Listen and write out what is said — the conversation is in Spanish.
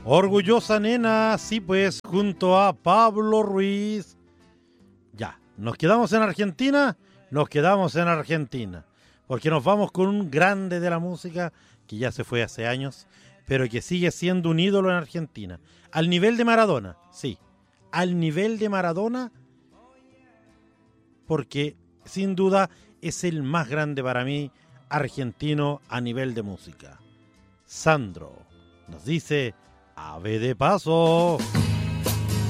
Orgullosa nena, sí pues, junto a Pablo Ruiz. Ya, ¿nos quedamos en Argentina? Nos quedamos en Argentina. Porque nos vamos con un grande de la música que ya se fue hace años, pero que sigue siendo un ídolo en Argentina. Al nivel de Maradona, sí. Al nivel de Maradona, porque sin duda es el más grande para mí argentino a nivel de música. Sandro nos dice: ave de paso.